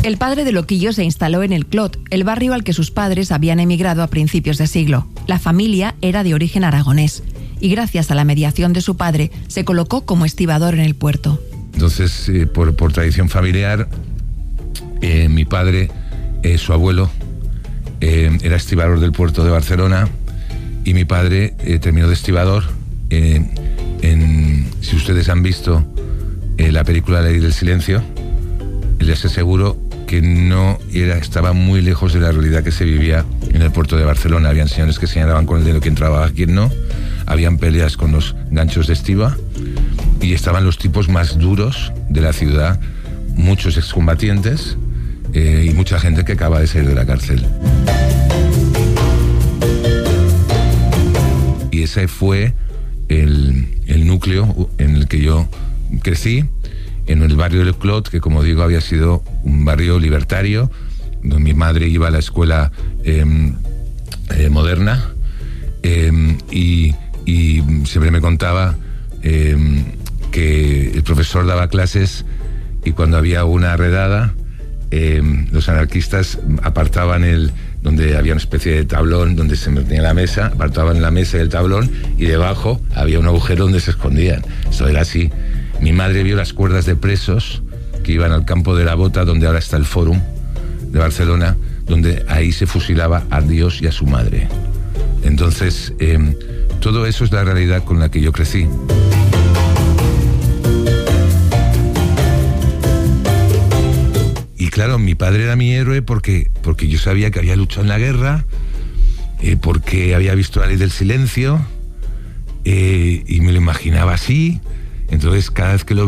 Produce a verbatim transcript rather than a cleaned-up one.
El padre de Loquillo se instaló en el Clot, el barrio al que sus padres habían emigrado a principios de siglo. La familia era de origen aragonés y gracias a la mediación de su padre se colocó como estibador en el puerto. Entonces, eh, por, por tradición familiar, eh, mi padre, eh, su abuelo, eh, era estibador del puerto de Barcelona y mi padre eh, terminó de estibador. Eh, en, si ustedes han visto eh, la película La Ley del Silencio, les aseguro que no era, estaba muy lejos de la realidad que se vivía en el puerto de Barcelona. Habían señores que señalaban con el dedo quién trabajaba, quién no. Habían peleas con los ganchos de estiba y estaban los tipos más duros de la ciudad, muchos excombatientes eh, y mucha gente que acaba de salir de la cárcel. Y ese fue el, el núcleo en el que yo crecí, en el barrio del Clot, que como digo había sido un barrio libertario, donde mi madre iba a la escuela eh, eh, moderna eh, y, y siempre me contaba eh, que el profesor daba clases y cuando había una redada eh, los anarquistas apartaban el donde había una especie de tablón donde se metía la mesa, apartaban la mesa y el tablón y debajo había un agujero donde se escondían. Eso era así. Mi madre vio las cuerdas de presos que iban al campo de la Bota, donde ahora está el Fórum de Barcelona, donde ahí se fusilaba a Dios y a su madre. Entonces, eh, todo eso es la realidad con la que yo crecí. Y claro, mi padre era mi héroe porque, porque yo sabía que había luchado en la guerra, eh, porque había visto La Ley del Silencio, eh, y me lo imaginaba así. Entonces, cada vez que lo